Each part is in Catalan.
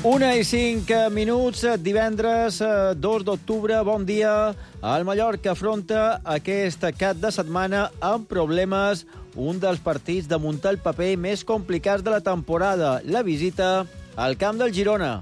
1:05, divendres 2 d'octubre. Bon dia. El Mallorca afronta aquest cap de setmana amb problemes. Un dels partits de muntar el paper més complicats de la temporada. La visita al camp del Girona.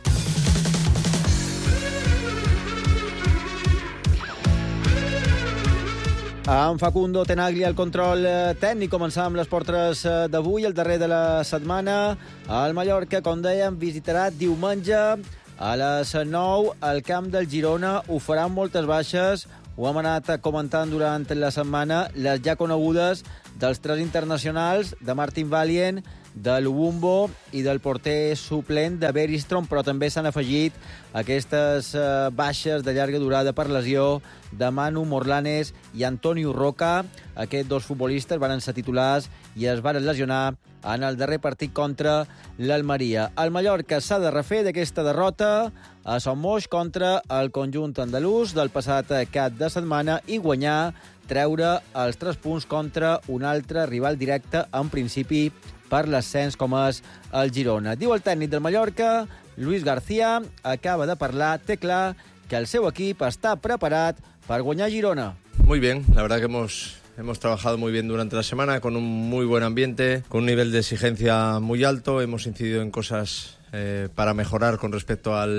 Amb Facundo Tenaglia al control tècnic. Començam amb les portes d'avui, el darrer de la setmana. El Mallorca, com dèiem, visitarà diumenge a les 9 al camp del Girona. Ho farà amb moltes baixes. Ho hem anat comentant durant la setmana. Les ja conegudes dels 3 internacionals, de Martin Valient, de Lubumbo i del porter suplent de Bergstrom, però també s'han afegit aquestes baixes de llarga durada per lesió de Manu Morlanes i Antonio Roca. Aquests dos futbolistes van ser titulars i es van lesionar en el darrer partit contra l'Almeria. El Mallorca s'ha de refer d'aquesta derrota a Son Moix contra el conjunt andalús del passat cap de setmana i guanyar, treure els 3 punts contra un altre rival directe, en principi per l'ascens, com és el Girona. Diu el tècnic del Mallorca, Luis García, acaba de parlar, té clar que el seu equip està preparat per guanyar Girona. Muy bien, la verdad que hemos trabajado muy bien durante la semana, con un muy buen ambiente, con un nivel de exigencia muy alto. Hemos incidido en cosas para mejorar con respecto a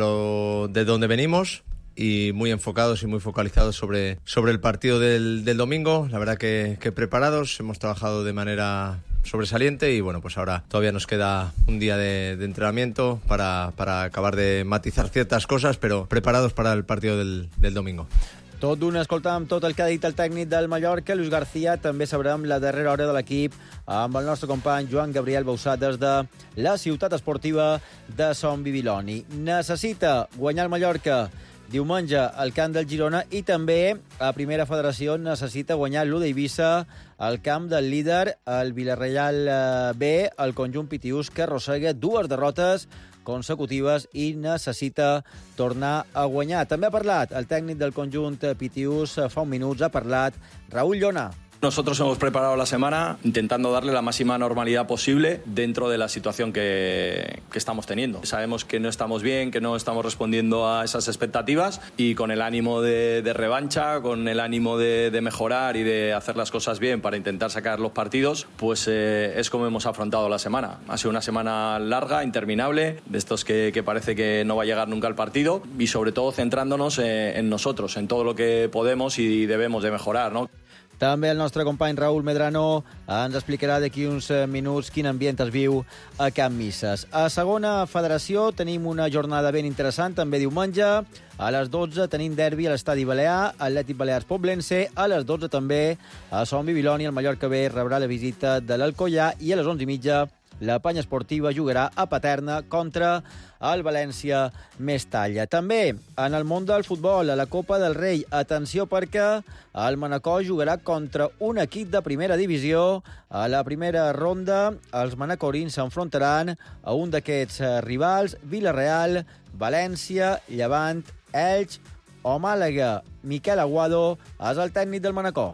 lo de donde venimos, y muy enfocados y muy focalizados sobre el partido del domingo. La verdad que preparados, hemos trabajado de manera sobresaliente y bueno, pues ahora todavía nos queda un día de entrenamiento para acabar de matizar ciertas cosas, pero preparados para el partido del domingo. Tot d'una, escoltàvem tot el que ha dit el tècnic del Mallorca, Luis García. També sabrem la darrera hora de l'equip amb el nostre company Joan Gabriel Bausat des de la ciutat esportiva de Son Bibiloni. Necessita guanyar el Mallorca diumenge al camp del Girona i també a Primera Federació necessita guanyar l'1 d'Eivissa al camp del líder, el Villarreal B, el conjunt pitiús, que arrossega 2 derrotes consecutives i necessita tornar a guanyar. També ha parlat el tècnic del conjunt pitiús fa uns minuts, ha parlat Raúl Llona. Nosotros hemos preparado la semana intentando darle la máxima normalidad posible dentro de la situación que estamos teniendo. Sabemos que no estamos bien, que no estamos respondiendo a esas expectativas y con el ánimo de revancha, con el ánimo de mejorar y de hacer las cosas bien para intentar sacar los partidos, pues es como hemos afrontado la semana. Ha sido una semana larga, interminable, de estos que parece que no va a llegar nunca el partido y sobre todo centrándonos en nosotros, en todo lo que podemos y debemos de mejorar, ¿no? També el nostre company Raúl Medrano ens explicarà d'aquí uns minuts quin ambient es viu a Can Misses. A Segona Federació tenim una jornada ben interessant, també diumenge. A les 12 tenim derbi a l'Estadi Balear, Atlètic Balears Poblense. A les 12 també a Son Bibiloni, el Mallorca B rebrà la visita de l'Alcoià i a les 11:30 la Panya Esportiva jugarà a Paterna contra el València Mestalla. També en el món del futbol, a la Copa del Rei, atenció perquè el Manacor jugarà contra un equip de primera divisió. A la primera ronda, els manacorins s'enfrontaran a un d'aquests rivals, Villarreal, València, Llevant, Elx o Màlaga. Miquel Aguado és el tècnic del Manacor.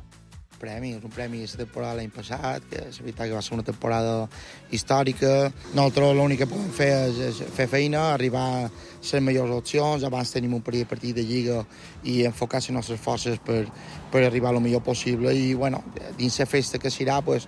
És un premi de la temporada l'any passat, que és veritat que va ser una temporada històrica. Nosaltres l'únic que podem fer és fer feina, arribar a les millors opcions. Abans tenim un partit de Lliga i enfocar les nostres forces per arribar el millor possible. I, bueno, dins la festa que serà, pues,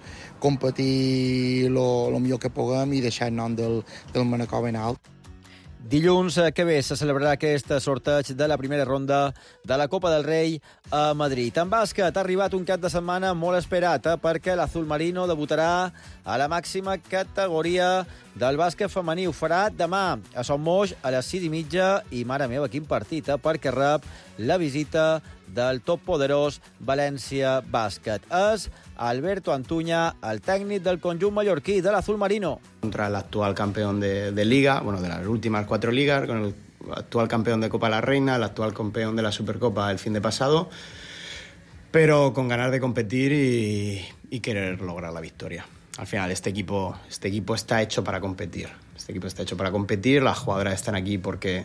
competir el millor que puguem i deixar el nom del Manacor ben alt. Dilluns que ve se celebrarà aquest sorteig de la primera ronda de la Copa del Rei a Madrid. En bàsquet ha arribat un cap de setmana molt esperat perquè l'Azul Marino debutarà a la màxima categoria del bàsquet femení. Ho farà demà a Son Moix a les 6:30 i, mare meva, quin partit, perquè rep la visita del top poderós València Bàsquet. És Alberto Antuña, el tècnic del conjunt mallorquí de l'Azul Marino. Contra el actual campeón de Liga, bueno, de las últimas 4 ligas, con el actual campeón de Copa de la Reina, el actual campeón de la Supercopa el fin de pasado, pero con ganas de competir y querer lograr la victoria. Al final este equipo está hecho para competir. Este equipo está hecho para competir, las jugadoras están aquí porque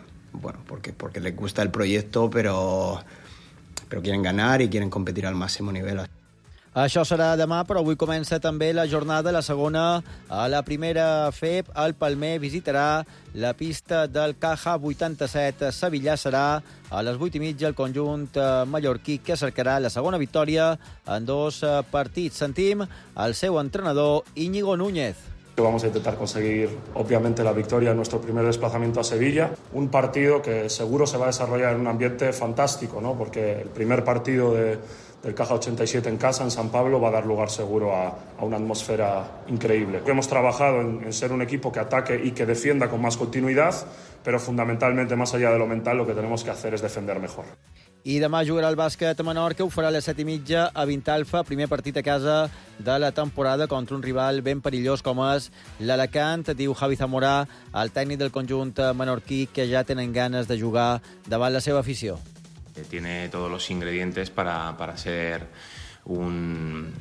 les gusta el proyecto, pero quieren ganar y quieren competir al máximo nivel. Això serà demà, però avui comença també la jornada, la segona. A la primera FEP, el Palmer visitarà la pista del Caja 87. Sevillà serà a les 8:30 el conjunt mallorquí, que cercarà la segona victòria en 2 partits. Sentim el seu entrenador, Íñigo Núñez. Vamos a intentar conseguir, obviamente, la victoria en nuestro primer desplazamiento a Sevilla. Un partido que seguro se va a desarrollar en un ambiente fantástico, ¿no? Porque el primer partido del Caja 87 en casa, en San Pablo, va a dar lugar seguro a una atmósfera increíble. Hemos trabajado en ser un equipo que ataque y que defienda con más continuidad, pero fundamentalmente, más allá de lo mental, lo que tenemos que hacer es defender mejor. I demà jugarà el bàsquet a Menorca, ho farà a les 7:30 a Vintalfa, primer partit a casa de la temporada contra un rival ben perillós com és l'Alacant. Diu Javi Zamorà, el tècnic del conjunt menorquí, que ja tenen ganes de jugar davant la seva afició. Tiene todos los ingredientes para ser un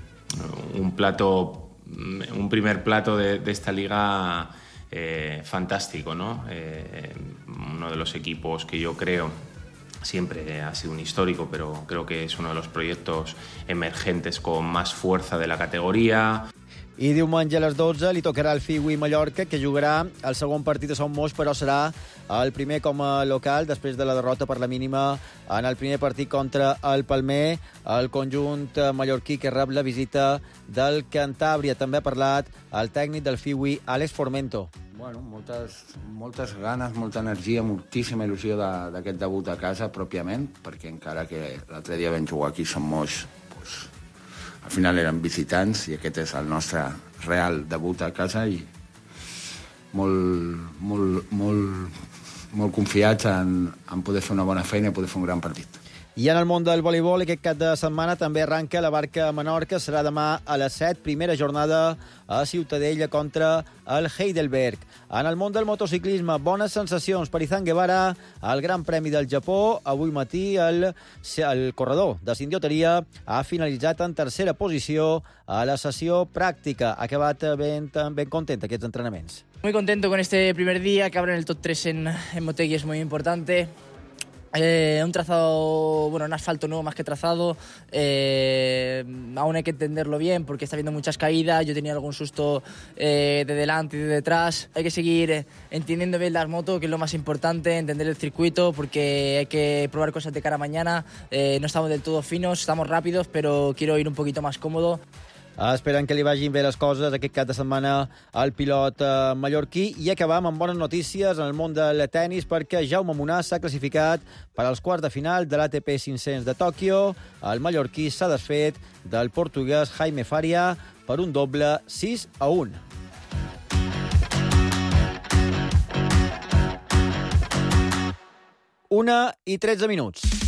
primer plato de esta liga fantástico, ¿no? Uno de los equipos que yo creo siempre ha sido un histórico, pero creo que es uno de los proyectos emergentes con más fuerza de la categoría. I diumenge a les 12 li tocarà el Fiui Mallorca, que jugarà el segon partit a Son Moix, però serà el primer com a local, després de la derrota per la mínima en el primer partit contra el Palmer, el conjunt mallorquí que rep la visita del Cantàbria. També ha parlat el tècnic del Fiui, Àlex Formento. Bueno, moltes ganes, molta energia, moltíssima il·lusió d'aquest debut a casa, pròpiament, perquè encara que l'altre dia vam jugar aquí a Sant Moix, doncs, al final eren visitants i aquest és el nostre real debut a casa i molt confiats en poder fer una bona feina i poder fer un gran partit. I en el món del voleibol, aquest cap de setmana també arranca la Barca a Menorca. Serà demà a les 7, primera jornada a Ciutadella contra el Heidelberg. En el món del motociclisme, bones sensacions per Izan Guevara al Gran Premi del Japó. Avui matí el corredor de Sindioteria ha finalitzat en tercera posició a la sessió pràctica. Ha acabat ben content aquests entrenaments. Muy contento con este primer día, que abren el top 3 en Motegi es muy importante. Un trazado, bueno, un asfalto nuevo más que trazado, aún hay que entenderlo bien porque está habiendo muchas caídas, yo tenía algún susto de delante y de detrás. Hay que seguir entendiendo bien las motos, que es lo más importante, entender el circuito, porque hay que probar cosas de cara a mañana. No estamos del todo finos, estamos rápidos, pero quiero ir un poquito más cómodo. Esperen que li vagin bé les coses aquest cap de setmana al pilot mallorquí. I acabam amb bones notícies en el món del tennis, perquè Jaume Munar s'ha classificat per als quarts de final de l'ATP 500 de Tòquio. El mallorquí s'ha desfet del portuguès Jaime Faria per un doble 6-1. 1:13 minuts.